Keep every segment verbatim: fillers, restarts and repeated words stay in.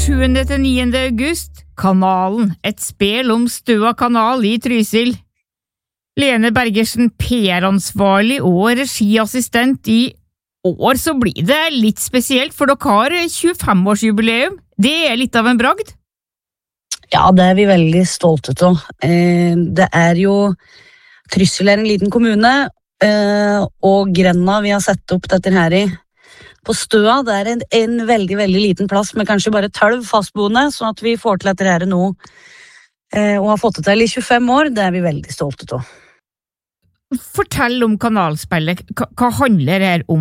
sjuende til niende august, Kanalen, et spel om Støa kanal i Trysil. Lene Bergersen, P R-ansvarlig og regiassistent i år, så blir det litt spesielt, for dere har tjuefem-årsjubileum. Det er litt av en bragd. Ja, det er vi veldig stolte av. Det er jo, Trysil er en liten kommune, og grenda vi har sett opp dette her i, på Støa, det er en, en veldig, veldig liten plass med kanskje bare tolv fastboende, så at vi får til dette her nå, og har fått det til i tjuefem år, det er vi veldig stolte av. Fortell om kanalspillet. Hva, hva handler det her om?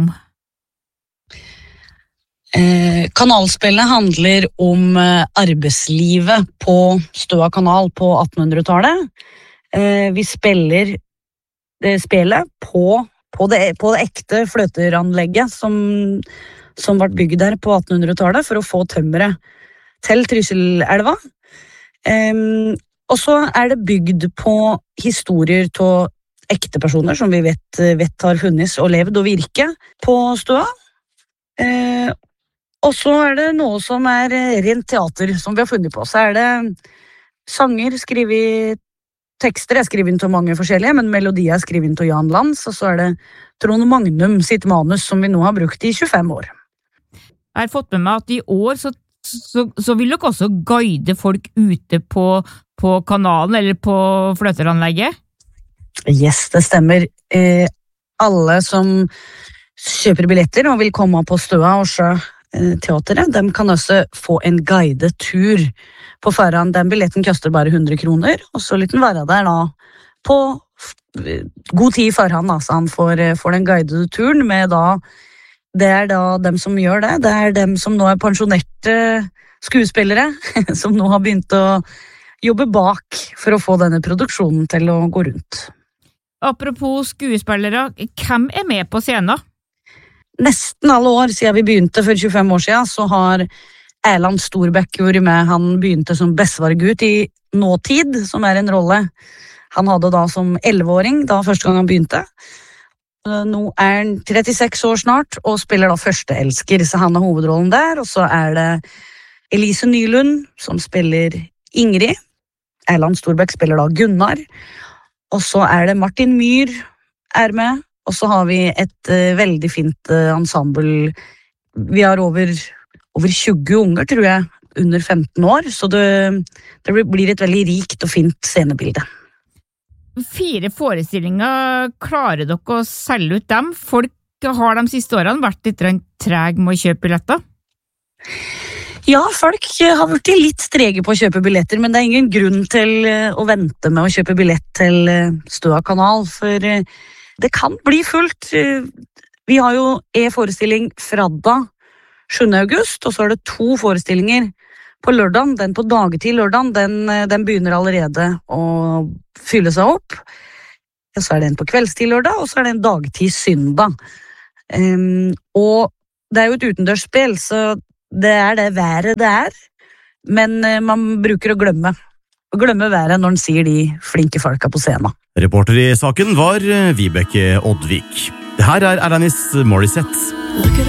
Eh, kanalspillet handler om eh, arbeidslivet på Støa kanal på attenhundretallet. Eh, vi spiller det spillet på På det, på det ekte fløteranlegget som, som ble bygd der på attenhundretallet for å få tømmeret til Trysilelva. Um, og så er det bygd på historier av ekte personer som vi vet, vet har funnes og levd og virke på Støa. Uh, og så er det noe som er rent teater som vi har funnet på. Så er det sanger skrevet tekster er skrevet inn til mange forskjellige, men melodier er skrevet inn til Jan Lands, og så er det Trond Magnum sitt manus som vi nå har brukt i tjuefem år. Jeg har fått med meg at i år så, så, så vil dere også guide folk ute på, på kanalen eller på fløteranlegget? Yes, det stemmer. Eh, alle som kjøper billetter og vil komme på Støa og se eh, teateret, de kan også få en guidet tur på forhånd. Den billetten koster bare hundre kroner, og så litt den være der da på god tid i forhånd, så han får, får den guidede turen med da, det er da dem som gjør det, det er dem som nå er pensjonerte skuespillere, som nå har begynt å jobbe bak for å få denne produksjonen til å gå rundt. Apropos skuespillere, hvem er med på scenen? Nesten alle år siden vi begynte for tjuefem år siden, så har Erland Storbekk gjorde med, han begynte som bestvargutt i nåtid, som er en rolle han hadde da som elleveåring, da første gang han begynte. Nå er han trettiseks år snart, og spiller da førsteelsker, så han har hovedrollen der, og så er det Elise Nylund, som spiller Ingrid, Erland Storbekk spiller da Gunnar, og så er det Martin Myhr er med, og så har vi et uh, veldig fint uh, ensemble. Vi har over over tjue unger, tror jeg, under femten år, så det, det blir et veldig rikt og fint scenebilde. Fire forestillinger, klarer dere å selge ut dem? Folk har de siste årene vært litt treg med å kjøpe billetter? Ja, folk har vært litt strege på å kjøpe billetter, men det er ingen grunn til å vente med å kjøpe billett til Støa kanal, for det kan bli fullt. Vi har jo en forestilling fredag sjuende august, og så er det to forestillinger på lørdagen. Den på dagetid lørdagen, den, den begynner allerede å fylle seg opp. Og så er det en på kveldstid lørdag, og så er det en dagtid søndag. Um, og det er jo et utendørsspill, så det er det været det er, men uh, man bruker å glemme. Å glemme været når man sier de flinke folka på scenen. Reporter i saken var Vibeke Oddvik. Det her er Alanis Morissette.